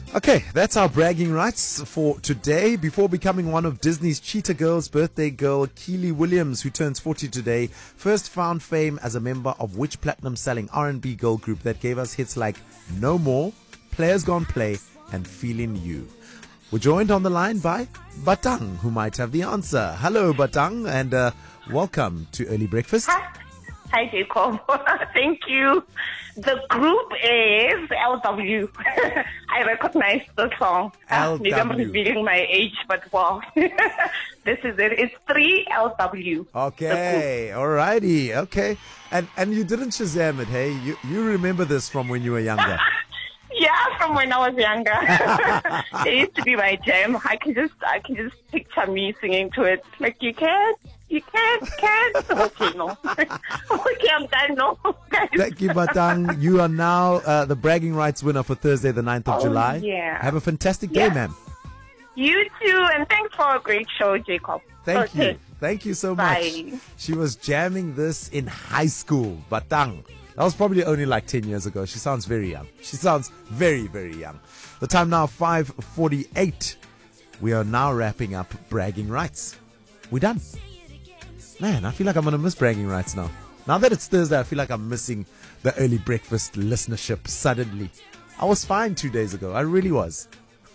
Okay, that's our bragging rights for today. Before becoming one of Disney's cheetah girls, birthday girl Keely Williams, who turns 40 today, first found fame as a member of which platinum-selling R&B girl group that gave us hits like No More, Players Gone Play, and Feeling You. We're joined on the line by Batang, who might have the answer. Hello, Batang, and welcome to Early Breakfast. Hi, Jacob. Thank you. The group is LW. I recognize the song. Maybe I'm revealing my age, but wow. This is it. It's 3LW. Okay, alrighty, okay. And you didn't Shazam it, hey? You remember this from when you were younger? Yeah, from when I was younger. It used to be my jam. I can just picture me singing to it. Like, you can't. Okay, no. Okay, I'm done, no. Thank you, Batang. You are now the bragging rights winner for Thursday, the 9th of July. Yeah. Have a fantastic day, ma'am. You too, and thanks for a great show, Jacob. Thank you. Thank you so much. Bye. She was jamming this in high school, Batang. That was probably only like 10 years ago. She sounds very young. She sounds very, very young. The time now, 5:48. We are now wrapping up bragging rights. We're done. Man, I feel like I'm going to miss bragging rights now. Now that it's Thursday, I feel like I'm missing the early breakfast listenership suddenly. I was fine 2 days ago. I really was.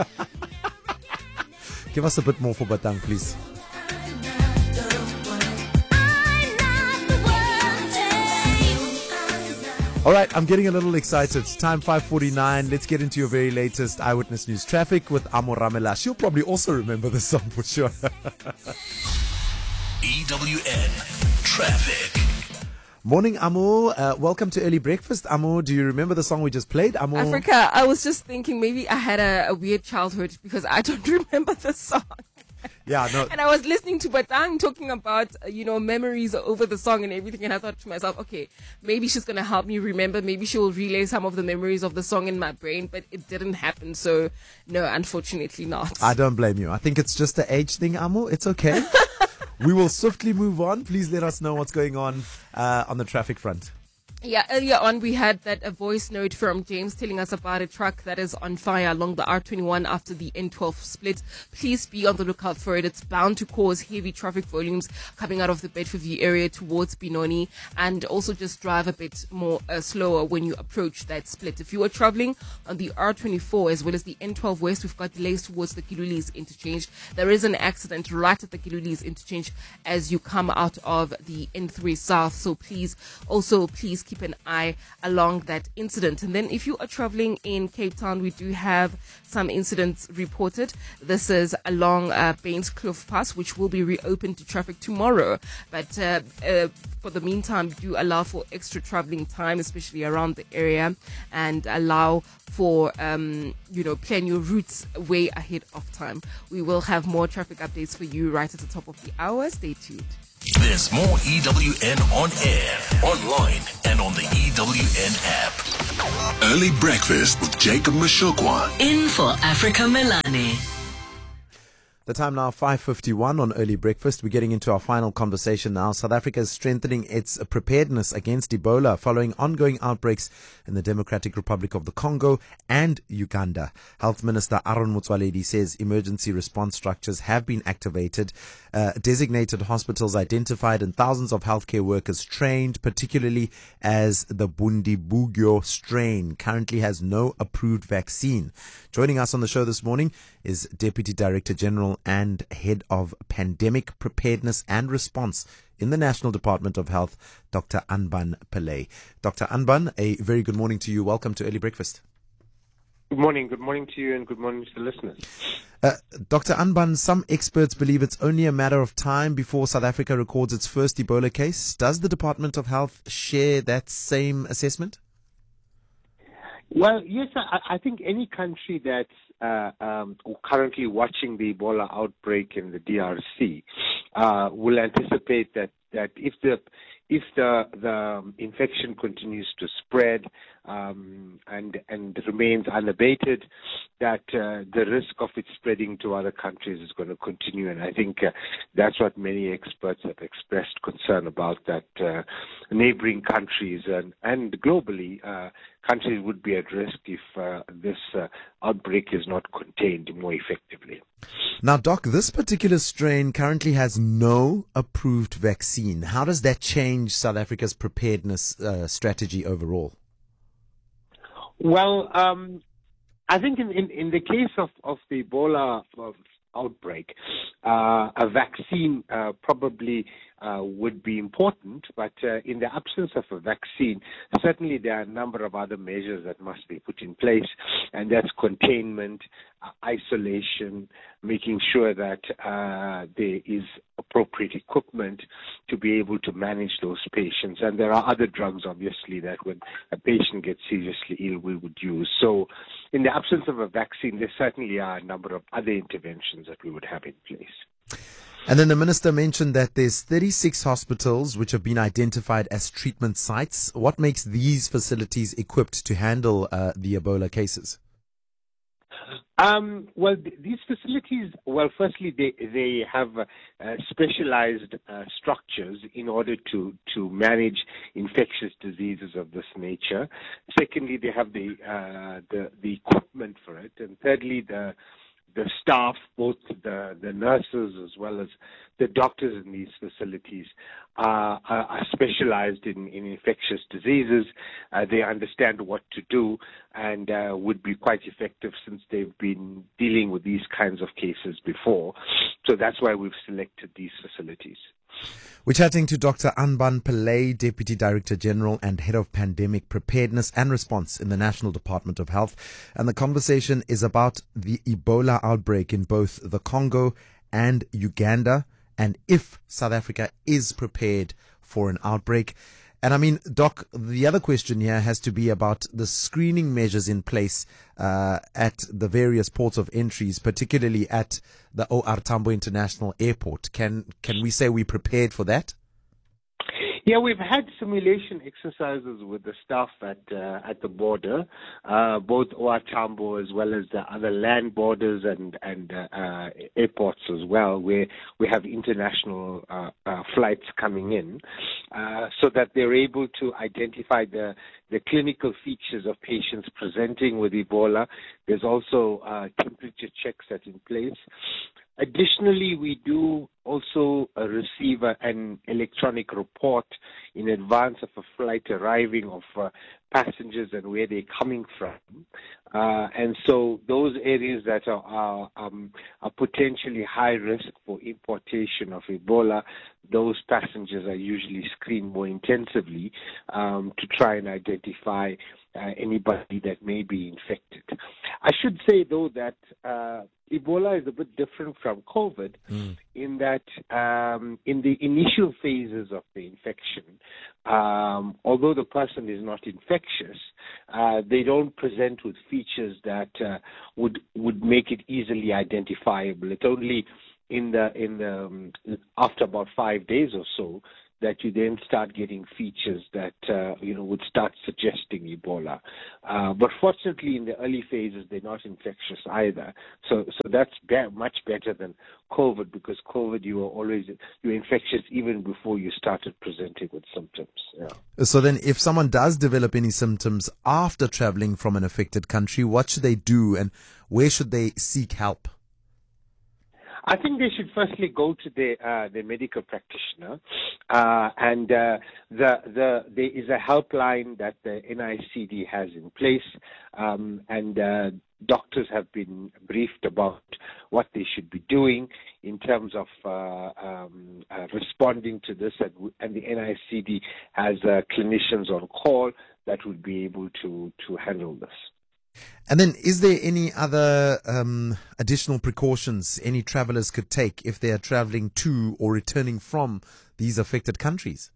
Give us a bit more for Batang, please. All right, I'm getting a little excited. Time 5:49. Let's get into your very latest Eyewitness News traffic with Amo Ramela. She'll probably also remember this song for sure. EWN Traffic. Morning, Amo. Welcome to Early Breakfast. Amo, do you remember the song we just played? Amo? Africa, I was just thinking maybe I had a weird childhood because I don't remember the song. Yeah, no. And I was listening to Batang talking about, memories over the song and everything. And I thought to myself, okay, maybe she's going to help me remember. Maybe she will relay some of the memories of the song in my brain. But it didn't happen. So, no, unfortunately not. I don't blame you. I think it's just an age thing, Amo. It's okay. We will swiftly move on. Please let us know what's going on the traffic front. Yeah, earlier on we had a voice note from James telling us about a truck that is on fire along the R21 after the N12 split. Please be on the lookout for it. It's bound to cause heavy traffic volumes coming out of the Bedfordview area towards Benoni, and also just drive a bit more slower when you approach that split. If you are traveling on the R24 as well as the N12 West, we've got delays towards the Kilulis interchange. There is an accident right at the Kilulis interchange as you come out of the N3 South. So please keep an eye along that incident. And then if you are traveling in Cape Town, we do have some incidents reported. This is along Baines Kloof Pass, which will be reopened to traffic tomorrow. But for the meantime, do allow for extra traveling time, especially around the area, and allow for, plan your routes way ahead of time. We will have more traffic updates for you right at the top of the hour. Stay tuned. There's more EWN on air, online, and on the EWN app. Early Breakfast with Jacob Mashukwa. In for Africa Melane. The time now, 5:51 on Early Breakfast. We're getting into our final conversation now. South Africa is strengthening its preparedness against Ebola following ongoing outbreaks in the Democratic Republic of the Congo and Uganda. Health Minister Aaron Motsoaledi says emergency response structures have been activated, designated hospitals identified, and thousands of healthcare workers trained, particularly as the Bundibugyo strain currently has no approved vaccine. Joining us on the show this morning is Deputy Director General and Head of Pandemic Preparedness and Response in the National Department of Health, Dr. Anban Pillay. Dr. Anban, a very good morning to you. Welcome to Early Breakfast. Good morning. Good morning to you and good morning to the listeners. Dr. Anban, some experts believe it's only a matter of time before South Africa records its first Ebola case. Does the Department of Health share that same assessment? Well, yes, I think any country that's currently watching the Ebola outbreak in the DRC will anticipate that if the infection continues to spread, and remains unabated, that the risk of it spreading to other countries is going to continue. And I think that's what many experts have expressed concern about, that neighboring countries and globally, countries would be at risk if this outbreak is not contained more effectively. Now, Doc, this particular strain currently has no approved vaccine. How does that change South Africa's preparedness strategy overall? Well, I think in the case of the Ebola outbreak, a vaccine probably would be important, but in the absence of a vaccine, certainly there are a number of other measures that must be put in place, and that's containment, isolation, making sure that there is appropriate equipment to be able to manage those patients. And there are other drugs, obviously, that when a patient gets seriously ill, we would use. So in the absence of a vaccine, there certainly are a number of other interventions that we would have in place. And then the minister mentioned that there's 36 hospitals which have been identified as treatment sites. What makes these facilities equipped to handle the Ebola cases? Well, these facilities, firstly, they have specialized structures in order to manage infectious diseases of this nature. Secondly, they have the equipment for it. And thirdly, the staff, both the nurses as well as the doctors in these facilities, are specialized in infectious diseases. They understand what to do and would be quite effective since they've been dealing with these kinds of cases before. So that's why we've selected these facilities. We're chatting to Dr. Anban Pillay, Deputy Director General and Head of Pandemic Preparedness and Response in the National Department of Health. And the conversation is about the Ebola outbreak in both the Congo and Uganda, and if South Africa is prepared for an outbreak. And I mean, Doc, the other question here has to be about the screening measures in place at the various ports of entries, particularly at the O.R. Tambo International Airport. Can we say we prepared for that? Yeah, we've had simulation exercises with the staff at the border, both O.R. Tambo as well as the other land borders and airports as well, where we have international flights coming in, so that they're able to identify the clinical features of patients presenting with Ebola. There's also temperature checks that are in place. Additionally, we do also receive an electronic report in advance of a flight arriving of passengers and where they're coming from. And so those areas that are potentially high risk for importation of Ebola, those passengers are usually screened more intensively to try and identify anybody that may be infected. I should say, though, that Ebola is a bit different from COVID in that in the initial phases of the infection, although the person is not infectious, they don't present with features that would make it easily identifiable. It's only after about 5 days or so that you then start getting features that would start suggesting Ebola. But fortunately, in the early phases, they're not infectious either. So that's much better than COVID, because COVID you're infectious even before you started presenting with symptoms. Yeah. So then, if someone does develop any symptoms after traveling from an affected country, what should they do, and where should they seek help? I think they should firstly go to their medical practitioner, and there is a helpline that the NICD has in place, and doctors have been briefed about what they should be doing in terms of responding to this, and the NICD has clinicians on call that would be able to handle this. And then, is there any other additional precautions any travelers could take if they are traveling to or returning from these affected countries?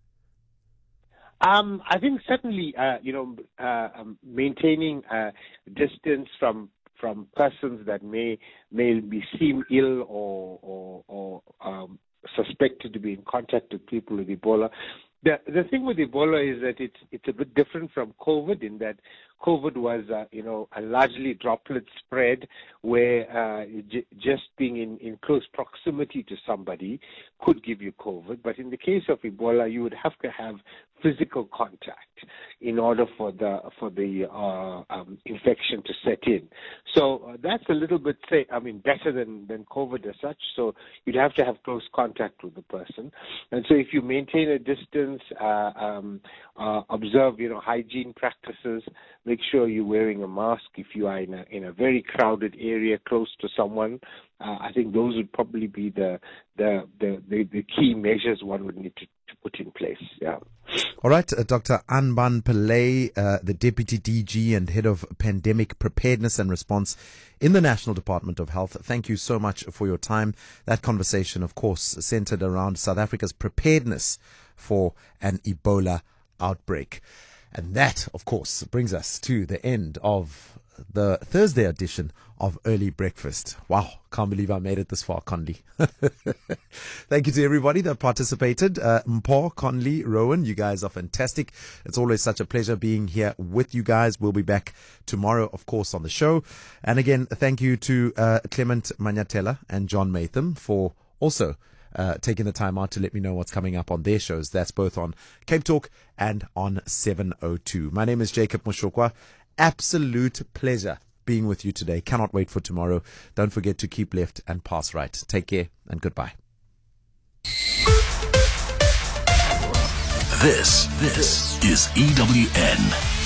I think certainly, maintaining distance from persons that may seem ill or suspected to be in contact with people with Ebola. The thing with Ebola is that it's a bit different from COVID in that COVID was a largely droplet spread where just being in close proximity to somebody could give you COVID. But in the case of Ebola, you would have to have physical contact in order for the infection to set in. So that's a little bit better than COVID as such. So you'd have to have close contact with the person, and so if you maintain a distance, observe hygiene practices, make sure you're wearing a mask if you are in a very crowded area close to someone. I think those would probably be the key measures one would need to put in place. Yeah. All right, Dr. Anban Pillay, the Deputy DG and Head of Pandemic Preparedness and Response in the National Department of Health. Thank you so much for your time. That conversation, of course, centered around South Africa's preparedness for an Ebola outbreak. And that, of course, brings us to the end of the Thursday edition of Early Breakfast. Wow, can't believe I made it this far, Conley. Thank you to everybody that participated. Mpho, Conley, Rowan, you guys are fantastic. It's always such a pleasure being here with you guys. We'll be back tomorrow, of course, on the show. And again, thank you to Clement Manyatela and John Matham for also taking the time out to let me know what's coming up on their shows. That's both on Cape Talk and on 702. My name is Jacob Mushokwa. Absolute pleasure being with you today. Cannot wait for tomorrow. Don't forget to keep left and pass right. Take care and goodbye. This is EWN.